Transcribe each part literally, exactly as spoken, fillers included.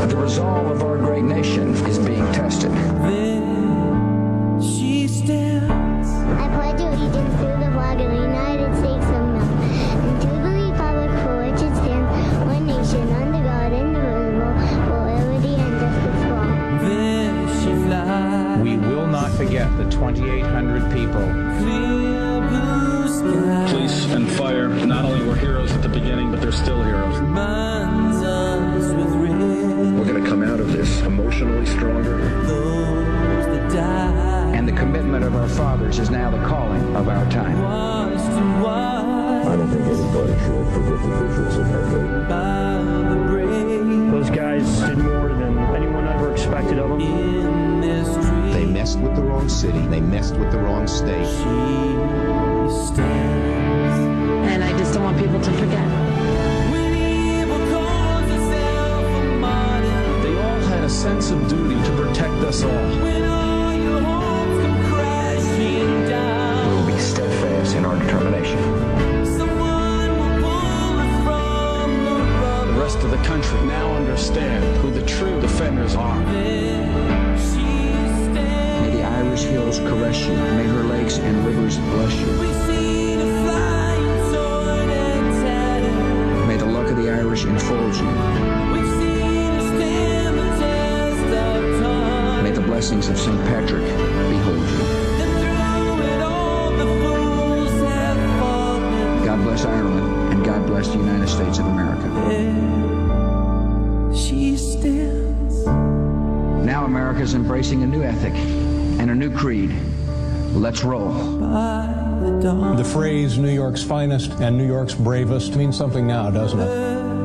The resolve of our great nation is being tested. There she stands. I pledge allegiance to the flag of the United States of America and to the republic for which it stands, one nation under God, indivisible, with liberty and justice for all. There she flies. We will not forget the twenty-eight hundred people. Clear blue sky. Police and fire not only were heroes at the beginning, but they're still heroes. Reminds us with red. We're going to come out of this emotionally stronger. Those that die. And the commitment of our fathers is now the calling of our time. Washed and white I don't think anybody should forget the visuals of that day. by the brave. Those guys did more than anyone ever expected of them. In this dream. They messed with the wrong city. They messed with the wrong state. She stands. And I just don't want people to forget. When evil calls itself a martyr. They all had a sense of duty to protect us all. When all your hopes come crashing down. We will be steadfast in our determination. Someone will pull us from the rubble. The rest of the country now understand who the true defenders are. There she stands. May the Irish hills caress you. May her lakes and rivers bless you. We see the flying sword and tattered. May the luck of the Irish enfold you. We've seen her stand the test of time. May the blessings of Saint Patrick behold you. And through it all the fools have fallen. God bless Ireland, and God bless the United States of America. There she stands. Now America is embracing a new ethic and a new creed. Let's roll. By the dawn. The phrase New York's finest and New York's bravest means something now, doesn't it?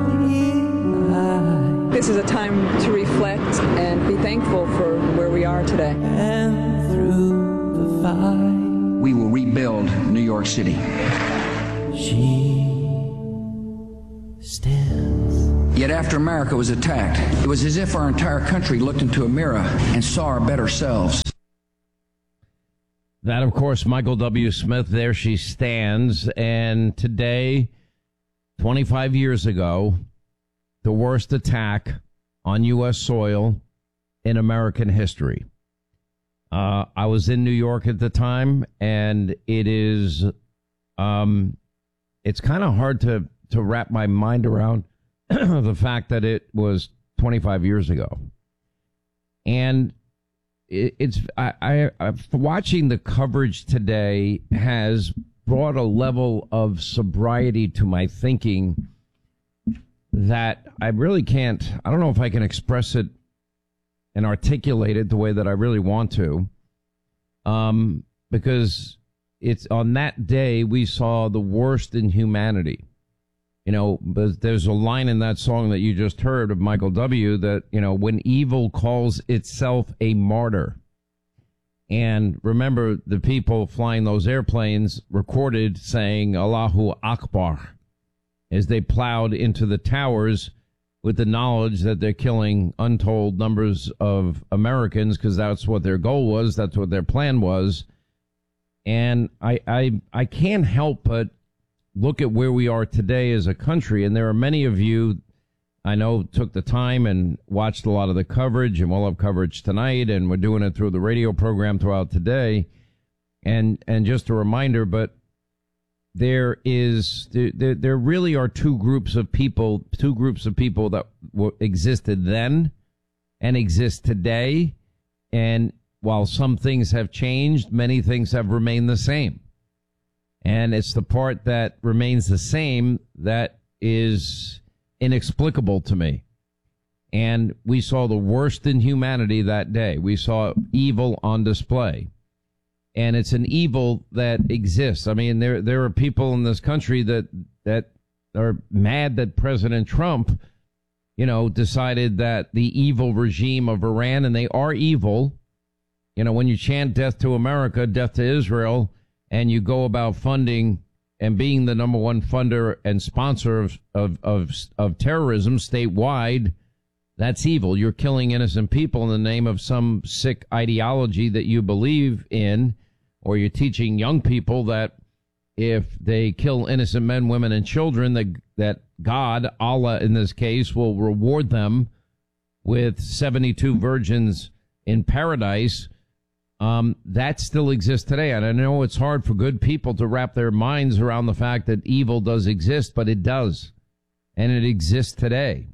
This is a time to reflect and be thankful for where we are today. And through the fight, We will rebuild New York City. she stands. Yet after America was attacked, it was as if our entire country looked into a mirror and saw our better selves. That, of course, Michael W. Smith, There She Stands. And today, twenty-five years ago, the worst attack on U S soil in American history. Uh, I was in New York at the time, and it is, um, it's kind of hard to, to wrap my mind around the fact that it was twenty-five years ago. And it, it's, I, I, I, watching the coverage today has brought a level of sobriety to my thinking that I really can't, I don't know if I can express it and articulate it the way that I really want to. Um, because it's on that day we saw the worst in humanity. You know, but there's a line in that song that you just heard of Michael W. that, you know, when evil calls itself a martyr. And remember, the people flying those airplanes recorded saying Allahu Akbar as they plowed into the towers with the knowledge that they're killing untold numbers of Americans, because that's what their goal was, that's what their plan was. And I, I, I can't help but look at where we are today as a country, and there are many of you I know took the time and watched a lot of the coverage, and we'll have coverage tonight, and we're doing it through the radio program throughout today. And and just a reminder, but there is there there really are two groups of people, two groups of people that were, existed then and exist today. And while some things have changed, many things have remained the same. And it's the part that remains the same that is inexplicable to me. And we saw the worst in humanity that day. We saw evil on display. And it's an evil that exists. I mean, there there are people in this country that that are mad that President Trump, you know, decided that the evil regime of Iran, and they are evil. You know, when you chant death to America, death to Israel, and you go about funding and being the number one funder and sponsor of, of, of, of terrorism statewide, that's evil. You're killing innocent people in the name of some sick ideology that you believe in, or you're teaching young people that if they kill innocent men, women, and children, that, that God, Allah in this case, will reward them with seventy-two virgins in paradise, um, that still exists today. And I know it's hard for good people to wrap their minds around the fact that evil does exist, but it does. And it exists today.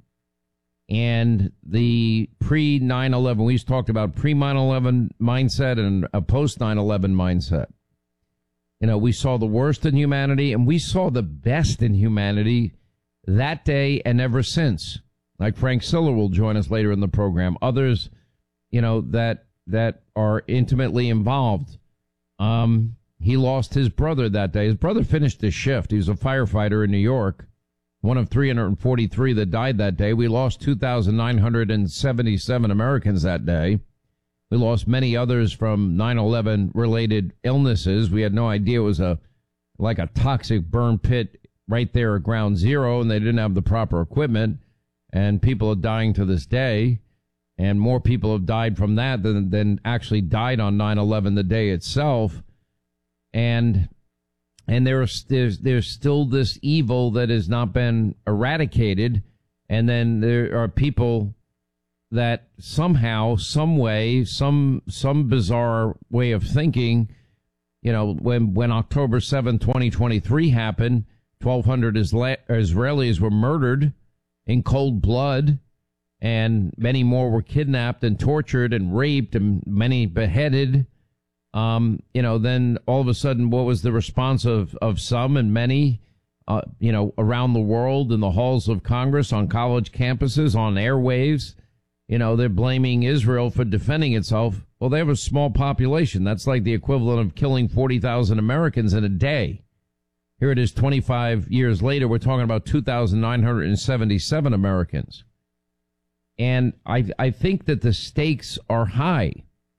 And the pre nine eleven, we talked about pre nine eleven mindset and a post nine eleven mindset. You know, we saw the worst in humanity and we saw the best in humanity that day and ever since. Like Frank Siller will join us later in the program. Others, you know, that that are intimately involved. Um, he lost his brother that day. His brother finished his shift. He was a firefighter in New York, one of three hundred forty-three that died that day. We lost two thousand nine hundred seventy-seven Americans that day. We lost many others from nine eleven related illnesses. We had no idea it was a like a toxic burn pit right there at ground zero, and they didn't have the proper equipment. And people are dying to this day, and more people have died from that than, than actually died on nine eleven the day itself. And and there's, there's, there's still this evil that has not been eradicated. And then there are people that somehow, some way, some some bizarre way of thinking, you know, when, when October seventh, twenty twenty-three happened, twelve hundred Isla- Israelis were murdered in cold blood, and many more were kidnapped and tortured and raped, and many beheaded. Um, you know, then all of a sudden, what was the response of, of some and many, uh, you know, around the world, in the halls of Congress, on college campuses, on airwaves? You know, they're blaming Israel for defending itself. Well, they have a small population. That's like the equivalent of killing forty thousand Americans in a day. Here it is twenty-five years later. We're talking about two thousand nine hundred seventy-seven Americans. And I I think that the stakes are high.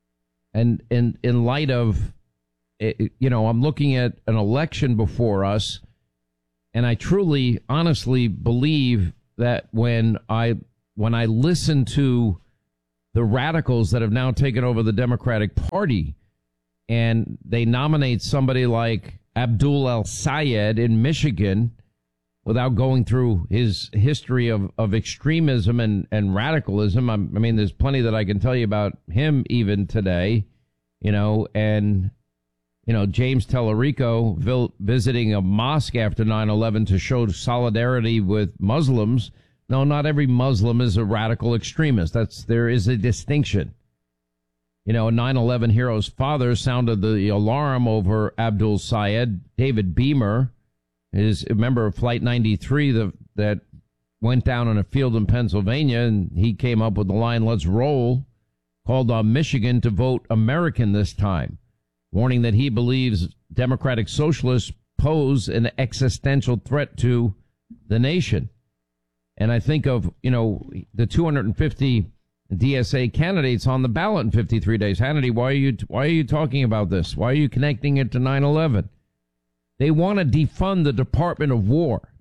And in, in light of, you know, I'm looking at an election before us, and I truly, honestly believe that when I when I listen to the radicals that have now taken over the Democratic Party, and they nominate somebody like Abdul El-Sayed in Michigan, without going through his history of, of extremism and, and radicalism. I, I mean, there's plenty that I can tell you about him even today, you know, and, you know, James Tellerico vil- visiting a mosque after nine eleven to show solidarity with Muslims. No, not every Muslim is a radical extremist. That's, there is a distinction. You know, a nine eleven hero's father sounded the alarm over Abdul Sayed. David Beamer is a member of Flight ninety-three that, that went down in a field in Pennsylvania, and he came up with the line, "Let's roll," called on Michigan to vote American this time, warning that he believes democratic socialists pose an existential threat to the nation. And I think of, you know, the two hundred fifty D S A candidates on the ballot in fifty-three days. Hannity, why are you, why are you talking about this? Why are you connecting it to nine eleven? They want to defund the Department of War.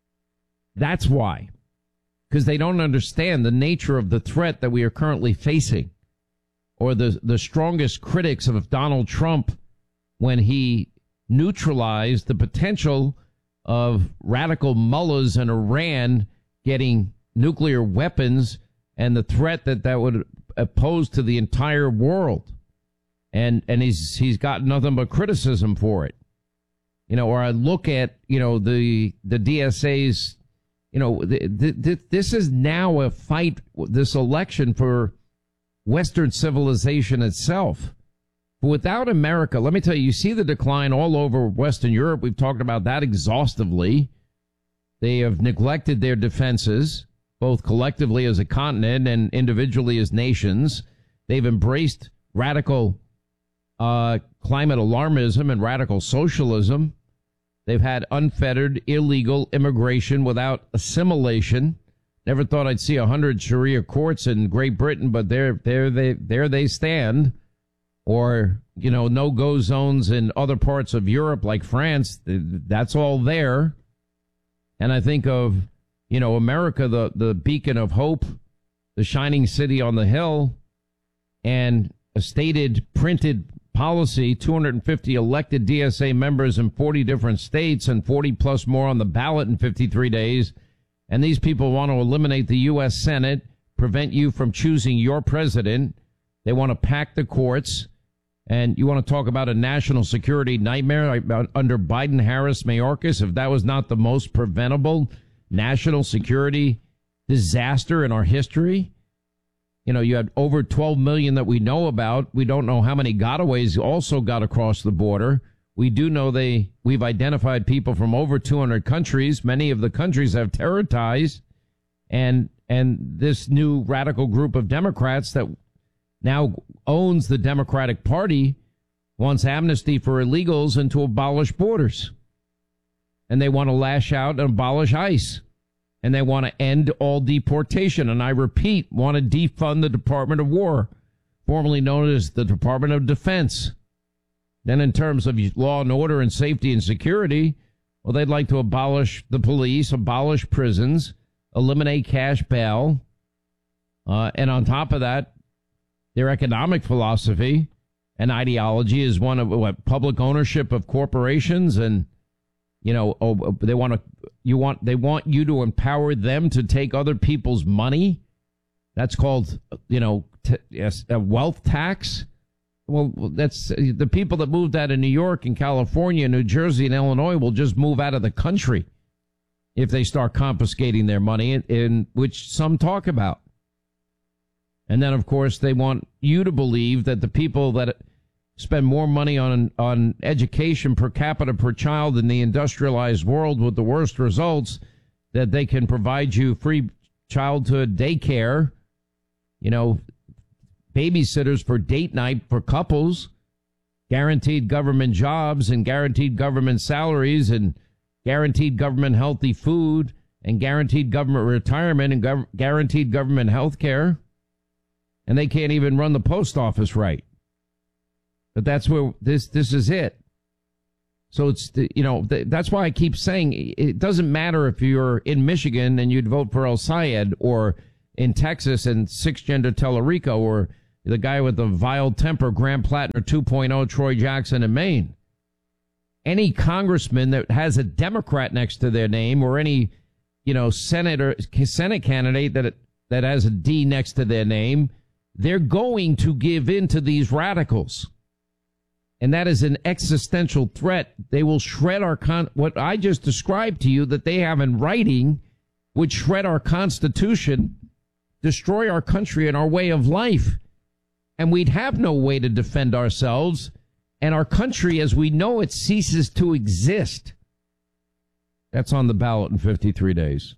That's why. Because they don't understand the nature of the threat that we are currently facing. Or the, the strongest critics of Donald Trump, when he neutralized the potential of radical mullahs in Iran getting nuclear weapons and the threat that that would pose to the entire world. And, and he's, he's got nothing but criticism for it. You know, or I look at, you know, the the D S A's, you know, the, the, the, this is now a fight, this election, for Western civilization itself. But without America, let me tell you, you see the decline all over Western Europe. We've talked about that exhaustively. They have neglected their defenses, both collectively as a continent and individually as nations. They've embraced radical uh, climate alarmism and radical socialism. They've had unfettered, illegal immigration without assimilation. Never thought I'd see a hundred Sharia courts in Great Britain, but there, there they, there they stand. Or, you know, no-go zones in other parts of Europe, like France. That's all there. And I think of, you know, America, the the beacon of hope, the shining city on the hill, and a stated, printed policy, two hundred fifty elected D S A members in forty different states and forty plus more on the ballot in fifty-three days. And these people want to eliminate the U S Senate, prevent you from choosing your president. They want to pack the courts. And you want to talk about a national security nightmare under Biden, Harris, Mayorkas? If that was not the most preventable national security disaster in our history. You know, you had over twelve million that we know about. We don't know how many gotaways also got across the border. We do know they we've identified people from over two hundred countries. Many of the countries have terror ties. And and this new radical group of Democrats that now owns the Democratic Party wants amnesty for illegals and to abolish borders. And they want to lash out and abolish ICE. And they want to end all deportation. And I repeat, want to defund the Department of War, formerly known as the Department of Defense. Then in terms of law and order and safety and security, well, they'd like to abolish the police, abolish prisons, eliminate cash bail. Uh, and on top of that, their economic philosophy and ideology is one of what public ownership of corporations. And, you know, oh, they want to, you want, they want you to empower them to take other people's money. That's called, you know, t- yes, a wealth tax. Well, that's the people that moved out of New York and California, New Jersey and Illinois will just move out of the country if they start confiscating their money, in, in which some talk about. And then, of course, they want you to believe that the people that spend more money on on education per capita per child in the industrialized world with the worst results, that they can provide you free childhood daycare, you know, babysitters for date night for couples, guaranteed government jobs and guaranteed government salaries and guaranteed government healthy food and guaranteed government retirement and gov- guaranteed government health care. And they can't even run the post office right. But that's where this this is it. So it's, the, you know, the, that's why I keep saying it doesn't matter if you're in Michigan and you'd vote for El Sayed, or in Texas and six-gender Tellerico, or the guy with the vile temper, Graham Plattner two point oh, Troy Jackson in Maine. Any congressman that has a Democrat next to their name, or any, you know, senator, Senate candidate that that has a D next to their name, they're going to give in to these radicals. And that is an existential threat. They will shred our con, what I just described to you that they have in writing would shred our Constitution, destroy our country and our way of life. And we'd have no way to defend ourselves. And our country, as we know it, ceases to exist. That's on the ballot in fifty-three days.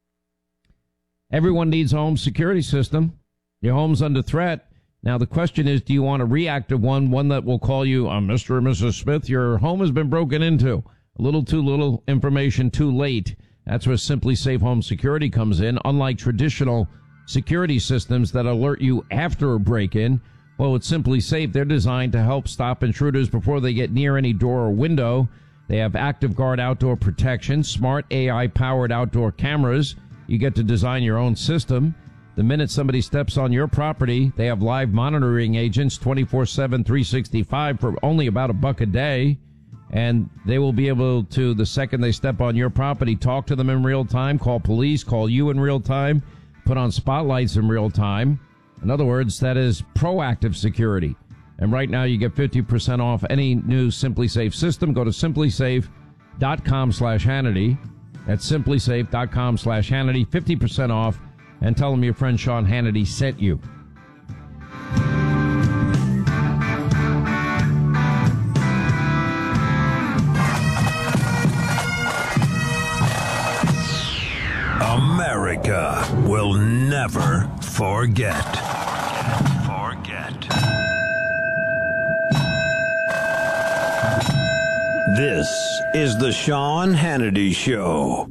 Everyone needs a home security system. Your home's under threat. Now, the question is, do you want a reactive one, one that will call you, uh, Mister or Missus Smith, your home has been broken into. A little too little information too late. That's where Simply Safe Home Security comes in. Unlike traditional security systems that alert you after a break-in, well, with Simply Safe, they're designed to help stop intruders before they get near any door or window. They have Active Guard outdoor protection, smart A I-powered outdoor cameras. You get to design your own system. The minute somebody steps on your property, they have live monitoring agents twenty-four seven, three sixty-five for only about a buck a day. And they will be able to, the second they step on your property, talk to them in real time, call police, call you in real time, put on spotlights in real time. In other words, that is proactive security. And right now you get fifty percent off any new Simply Safe system. Go to simplysafe.com slash Hannity. That's simplysafe.com slash Hannity. fifty percent off. And tell them your friend Sean Hannity sent you. America will never forget. Forget. This is the Sean Hannity Show.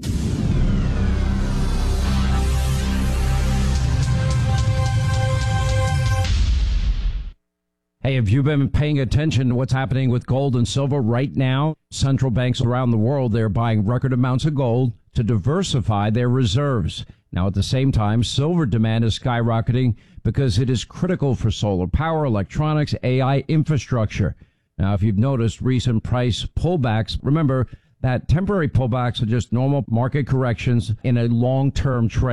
Hey, have you been paying attention to what's happening with gold and silver right now? Central banks around the world, they're buying record amounts of gold to diversify their reserves. Now, at the same time, silver demand is skyrocketing because it is critical for solar power, electronics, A I infrastructure. Now, if you've noticed recent price pullbacks, remember that temporary pullbacks are just normal market corrections in a long-term trend.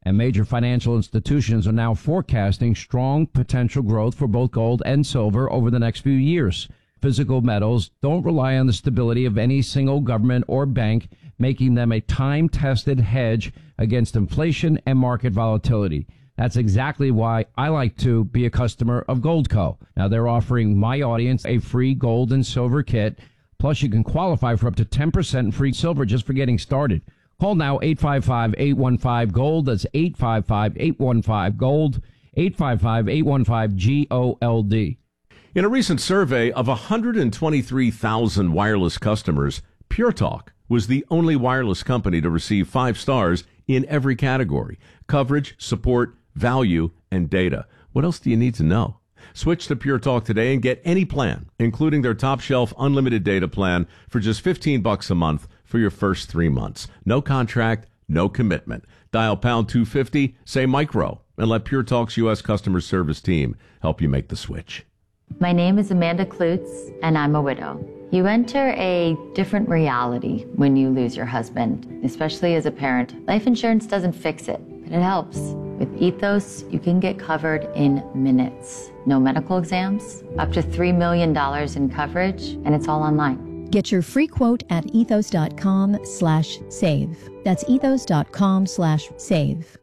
And major financial institutions are now forecasting strong potential growth for both gold and silver over the next few years. Physical metals don't rely on the stability of any single government or bank, making them a time-tested hedge against inflation and market volatility. That's exactly why I like to be a customer of Goldco. Now, they're offering my audience a free gold and silver kit. Plus, you can qualify for up to ten percent free silver just for getting started. Call now, eight five five, eight one five, GOLD. That's eight five five, eight one five, GOLD, eight five five, eight one five, G O L D. In a recent survey of one hundred twenty-three thousand wireless customers, Pure Talk was the only wireless company to receive five stars in every category: coverage, support, value, and data. What else do you need to know? Switch to Pure Talk today and get any plan, including their top shelf unlimited data plan, for just fifteen bucks a month for your first three months. No contract, no commitment. Dial pound two fifty, say micro, and let Pure Talk's U S customer service team help you make the switch. My name is Amanda Klutz, and I'm a widow. You enter a different reality when you lose your husband, especially as a parent. Life insurance doesn't fix it, but it helps. With Ethos, you can get covered in minutes. No medical exams, up to three million dollars in coverage, and it's all online. Get your free quote at ethos.com slash save. That's ethos.com slash save.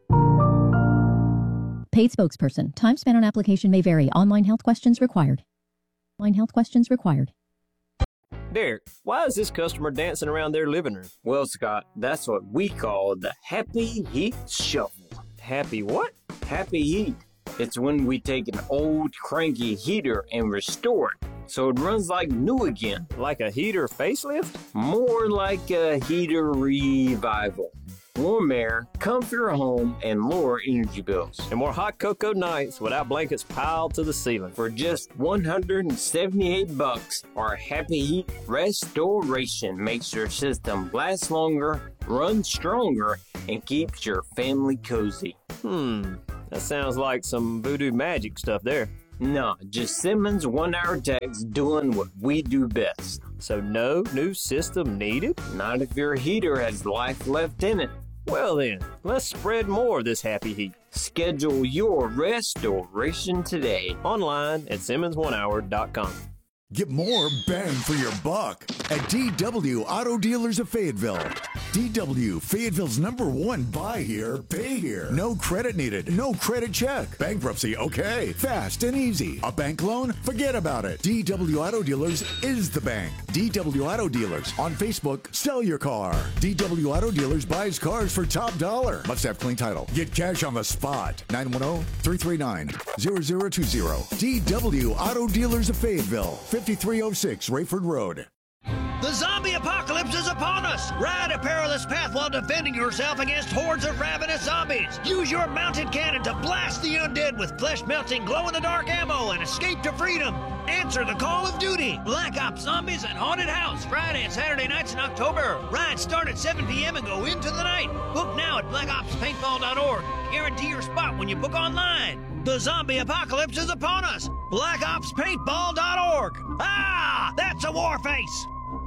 Paid spokesperson. Time spent on application may vary. Online health questions required. Online health questions required. Derek, why is this customer dancing around their living room? Well, Scott, that's what we call the Happy Heat Shuffle. Happy what? Happy Heat. It's when we take an old cranky heater and restore it so it runs like new again. Like a heater facelift? More like a heater revival. Warm air, comfier home, and lower energy bills. And more hot cocoa nights without blankets piled to the ceiling. For just one hundred seventy-eight bucks, our Happy Heat Restoration makes your system last longer, run stronger, and keeps your family cozy. Hmm, that sounds like some voodoo magic stuff there. No, just Simmons one-hour techs doing what we do best. So no new system needed? Not if your heater has life left in it. Well then, let's spread more of this Happy Heat. Schedule your restoration today. Online at Simmons one hour dot com. Get more bang for your buck at D W Auto Dealers of Fayetteville. D W, Fayetteville's number one buy here, pay here. No credit needed, no credit check. Bankruptcy, okay. Fast and easy. A bank loan? Forget about it. D W Auto Dealers is the bank. D W Auto Dealers. On Facebook, sell your car. D W Auto Dealers buys cars for top dollar. Must have clean title. Get cash on the spot. nine one zero, three three nine, zero zero two zero. D W Auto Dealers of Fayetteville. fifty-three oh six Rayford Road. The zombie apocalypse is upon us! Ride a perilous path while defending yourself against hordes of ravenous zombies! Use your mounted cannon to blast the undead with flesh-melting, glow-in-the-dark ammo and escape to freedom! Answer the call of duty! Black Ops Zombies and Haunted House, Friday and Saturday nights in October. Rides start at seven p.m. and go into the night. Book now at black ops paintball dot org. Guarantee your spot when you book online. The zombie apocalypse is upon us! black ops paintball dot org. Ah! That's a war face!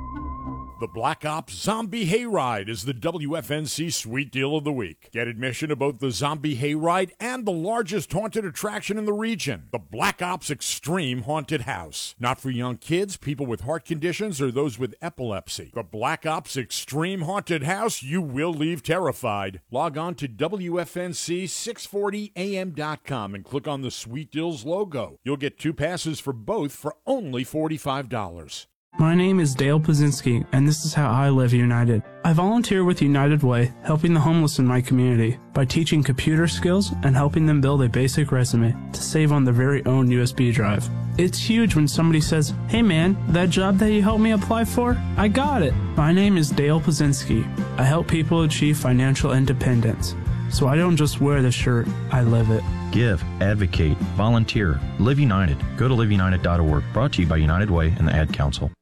The Black Ops Zombie Hayride is the W F N C Sweet Deal of the Week. Get admission to both the Zombie Hayride and the largest haunted attraction in the region, the Black Ops Extreme Haunted House. Not for young kids, people with heart conditions, or those with epilepsy. The Black Ops Extreme Haunted House, you will leave terrified. Log on to W F N C six forty A M dot com and click on the Sweet Deals logo. You'll get two passes for both for only forty-five dollars. My name is Dale Pazinski, and this is how I live United. I volunteer with United Way, helping the homeless in my community by teaching computer skills and helping them build a basic resume to save on their very own U S B drive. It's huge when somebody says, "Hey man, that job that you helped me apply for, I got it." My name is Dale Pazinski. I help people achieve financial independence. So I don't just wear the shirt, I live it. Give, advocate, volunteer, Live United. Go to live united dot org. Brought to you by United Way and the Ad Council.